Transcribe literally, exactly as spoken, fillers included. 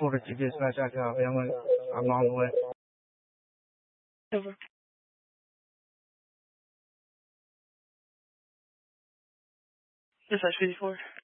forward to dispatch. I copy. I'm, I'm on the way. Over. Dispatch fifty-four.